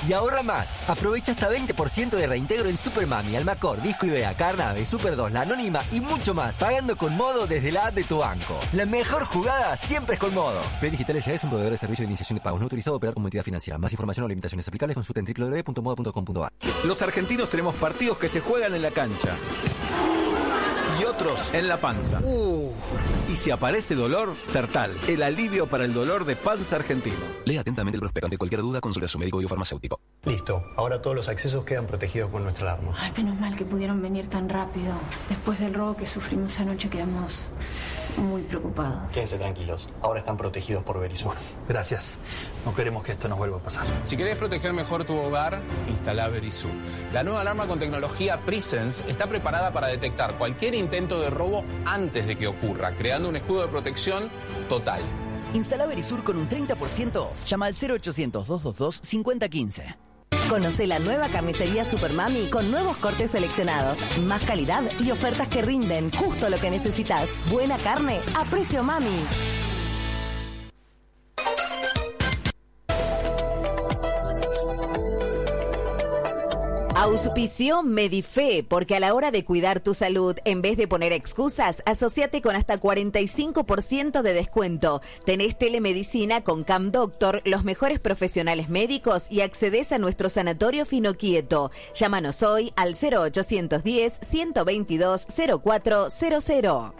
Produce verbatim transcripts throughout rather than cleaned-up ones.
y ahorra más. Aprovecha hasta veinte por ciento de reintegro en Supermami, Almacor, Disco Idea, Carnave, Super dos, La Anónima y mucho más, pagando con Modo desde la app de tu banco. La mejor jugada siempre es con Modo. P Digital S A es un proveedor de servicio de iniciación de pagos no autorizado a operar como entidad financiera. Más información o limitaciones aplicables consulta en doble u doble u doble u punto modo punto com punto a r. Los argentinos tenemos partidos que se juegan en la cancha y otros en la panza. Uh. Y si aparece dolor, Sertal, el alivio para el dolor de panza argentino. Lea atentamente el prospecto. Ante cualquier duda, consulte a su médico biofarmacéutico. Listo, ahora todos los accesos quedan protegidos con nuestra alarma. Ay, menos mal que pudieron venir tan rápido. Después del robo que sufrimos anoche quedamos muy preocupados. Quédense tranquilos, ahora están protegidos por Verisur. Gracias, no queremos que esto nos vuelva a pasar. Si querés proteger mejor tu hogar, instala Verisur. La nueva alarma con tecnología Presence está preparada para detectar cualquier intento de robo antes de que ocurra, creando un escudo de protección total. Instala Verisur con un treinta por ciento off. Llama al cero ochocientos, doscientos veintidós, cincuenta quince. Conoce la nueva carnicería Supermami con nuevos cortes seleccionados, más calidad y ofertas que rinden justo lo que necesitas. Buena carne a precio mami. Auspició Medife, porque a la hora de cuidar tu salud, en vez de poner excusas, asociate con hasta cuarenta y cinco por ciento de descuento. Tenés telemedicina con Cam Doctor, los mejores profesionales médicos y accedés a nuestro sanatorio Finoquieto. Llámanos hoy al cero ochocientos diez, ciento veintidós, cero cuatro cero cero.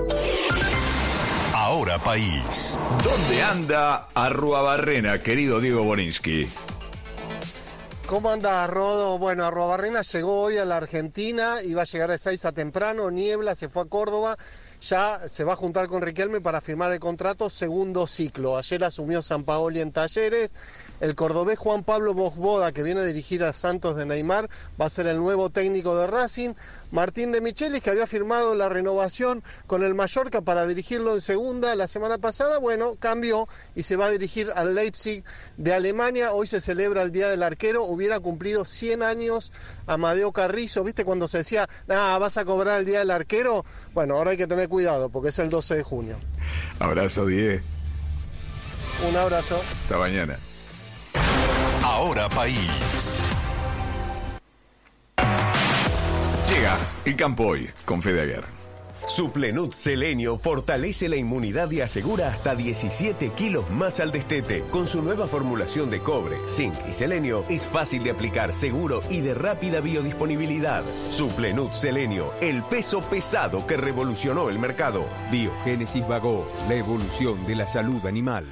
Ahora País. ¿Dónde anda Arruabarrena, querido Diego Borinsky? ¿Cómo anda, Rodo? Bueno, Arruabarrena llegó hoy a la Argentina, iba a llegar a Ezeiza temprano, niebla, se fue a Córdoba, ya se va a juntar con Riquelme para firmar el contrato segundo ciclo. Ayer asumió Sampaoli en Talleres. El cordobés Juan Pablo Bosboda, que viene a dirigir a Santos de Neymar, va a ser el nuevo técnico de Racing. Martín de Michelis, que había firmado la renovación con el Mallorca para dirigirlo en segunda la semana pasada, bueno, cambió y se va a dirigir al Leipzig de Alemania. Hoy se celebra el Día del Arquero, hubiera cumplido cien años Amadeo Carrizo, ¿viste? Cuando se decía, nada, vas a cobrar el Día del Arquero. Bueno, ahora hay que tener cuidado porque es el doce de junio. Abrazo, Diego. Un abrazo. Hasta mañana. Ahora País. Llega el Campo Hoy con Fede Aguer. Suplenut Selenio fortalece la inmunidad y asegura hasta diecisiete kilos más al destete. Con su nueva formulación de cobre, zinc y selenio, es fácil de aplicar, seguro y de rápida biodisponibilidad. Suplenut Selenio, el peso pesado que revolucionó el mercado. Biogénesis Bagó, la evolución de la salud animal.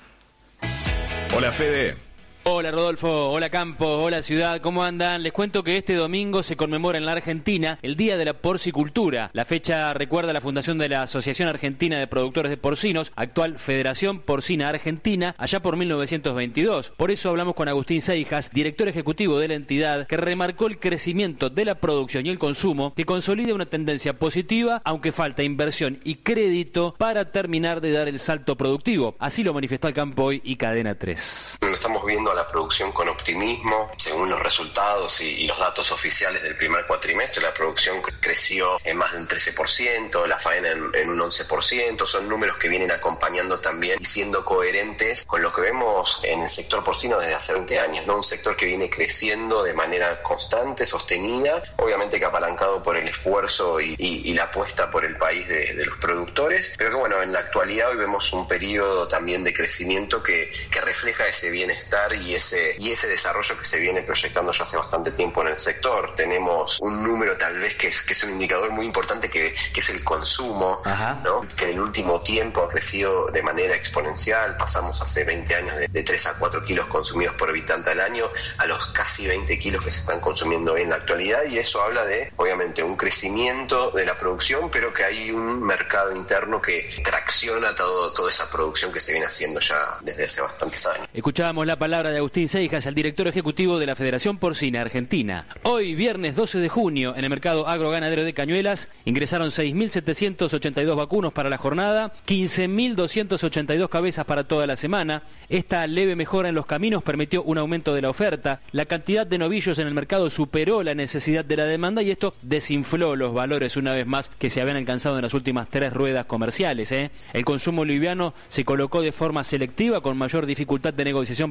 Hola, Fede. Hola Rodolfo, hola Campo, hola Ciudad, ¿cómo andan? Les cuento que este domingo se conmemora en la Argentina el Día de la Porcicultura. La fecha recuerda la fundación de la Asociación Argentina de Productores de Porcinos, actual Federación Porcina Argentina, allá por mil novecientos veintidós. Por eso hablamos con Agustín Seijas, director ejecutivo de la entidad, que remarcó el crecimiento de la producción y el consumo, que consolida una tendencia positiva, aunque falta inversión y crédito para terminar de dar el salto productivo. Así lo manifestó al Campo Hoy y Cadena tres. Lo estamos viendo a la producción con optimismo. Según los resultados y, y los datos oficiales del primer cuatrimestre, la producción creció en más del trece por ciento, la faena en, en un once por ciento. Son números que vienen acompañando también y siendo coherentes con lo que vemos en el sector porcino desde hace veinte años, ¿no? Un sector que viene creciendo de manera constante, sostenida, obviamente que apalancado por el esfuerzo y, y, y la apuesta por el país de, de los productores, pero que bueno, en la actualidad hoy vemos un periodo también de crecimiento que, que refleja ese bienestar y ese, y ese desarrollo que se viene proyectando ya hace bastante tiempo en el sector. Tenemos un número tal vez que es, que es un indicador muy importante que, que es el consumo, ¿no? Que en el último tiempo ha crecido de manera exponencial. Pasamos hace veinte años de, de tres a cuatro kilos consumidos por habitante al año a los casi veinte kilos que se están consumiendo hoy en la actualidad, y eso habla de, obviamente, un crecimiento de la producción, pero que hay un mercado interno que tracciona todo, toda esa producción que se viene haciendo ya desde hace bastantes años. Escuchábamos la palabra de Agustín Seijas, el director ejecutivo de la Federación Porcina Argentina. Hoy, viernes doce de junio, en el mercado agroganadero de Cañuelas, ingresaron seis mil setecientos ochenta y dos vacunos para la jornada, quince mil doscientos ochenta y dos cabezas para toda la semana. Esta leve mejora en los caminos permitió un aumento de la oferta. La cantidad de novillos en el mercado superó la necesidad de la demanda y esto desinfló los valores una vez más que se habían alcanzado en las últimas tres ruedas comerciales, ¿eh? El consumo liviano se colocó de forma selectiva con mayor dificultad de negociación por la SEM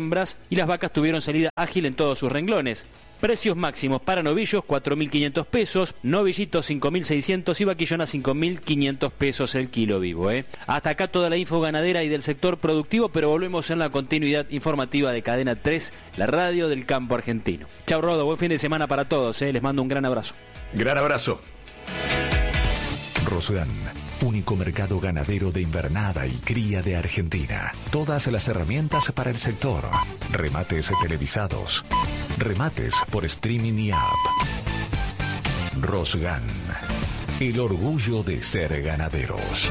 hembras y las vacas tuvieron salida ágil en todos sus renglones. Precios máximos para novillos, cuatro mil quinientos pesos, novillitos cinco mil seiscientos y vaquillonas cinco mil quinientos pesos el kilo vivo. ¿eh? Hasta acá toda la info ganadera y del sector productivo, pero volvemos en la continuidad informativa de Cadena tres, la radio del campo argentino. Chau Rodo, buen fin de semana para todos, ¿eh? Les mando un gran abrazo. Gran abrazo. Rosgan, único mercado ganadero de invernada y cría de Argentina. Todas las herramientas para el sector. Remates televisados. Remates por streaming y app. Rosgan, el orgullo de ser ganaderos.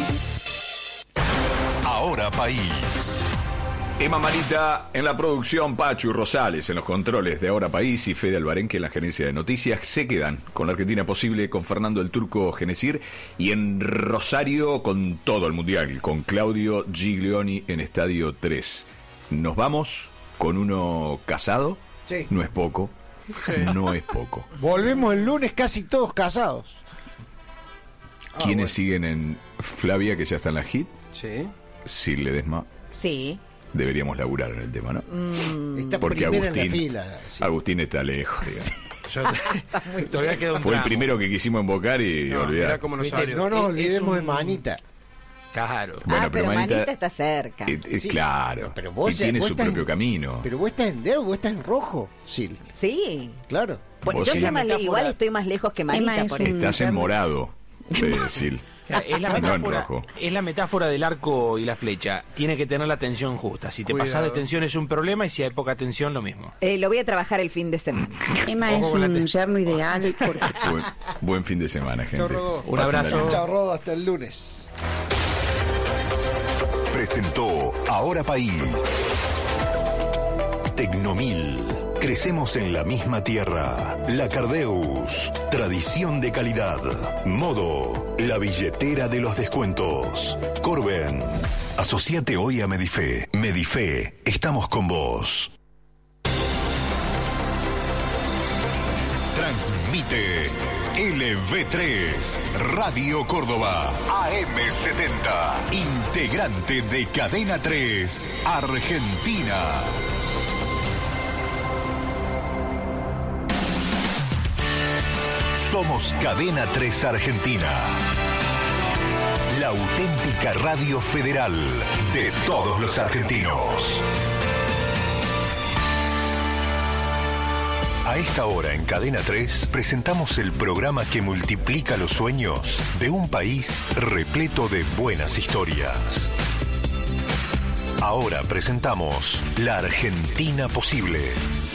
Ahora País. Emma Marita en la producción, Pachu Rosales en los controles de Ahora País y Fede Albarenque en la gerencia de noticias. Se quedan con la Argentina Posible, con Fernando el Turco Genesir, y en Rosario con todo el mundial, con Claudio Giglioni en Estadio tres. Nos vamos con uno casado. Sí. No es poco. Sí. No es poco. Volvemos el lunes casi todos casados. ¿Quiénes ah, bueno. siguen en Flavia, que ya está en la hit? Sí. Sil Ledesma. Sí. Deberíamos laburar en el tema, ¿no? Mm. Está porque Agustín, en la fila, sí. Agustín está lejos, digamos. Yo, todavía queda un Fue tramo. el primero que quisimos invocar y no, olvidar. No, no, no olvidemos un... de Manita. Claro. Bueno, ah, pero, pero Manita, Manita está cerca. Eh, eh, sí, claro. Pero vos y tiene vos su propio en, camino. Pero vos estás en dedo, vos estás en rojo, Sil. Sí. Claro. Bueno, yo sí. estoy más, igual estoy más lejos que Manita. Por eso. Estás en morado, eh, Sil. Es la, metáfora, es la metáfora del arco y la flecha. Tiene que tener la tensión justa. Si te Cuidado. pasás de tensión es un problema, y si hay poca tensión, lo mismo. Eh, lo voy a trabajar el fin de semana. Emma es un yerno ideal. Porque... Buen, buen fin de semana, gente. Chau, Rodo. Un abrazo. Chao, Rodo. Hasta el lunes. Presentó Ahora País. Tecnomil. Crecemos en la misma tierra. La Cardeus. Tradición de calidad. Modo. La billetera de los descuentos. Corben. Asociate hoy a Medife. Medife. Estamos con vos. Transmite L V tres, Radio Córdoba, A M setenta, integrante de Cadena tres, Argentina. Somos Cadena tres Argentina, la auténtica radio federal de todos los argentinos. A esta hora en Cadena tres presentamos el programa que multiplica los sueños de un país repleto de buenas historias. Ahora presentamos La Argentina Posible.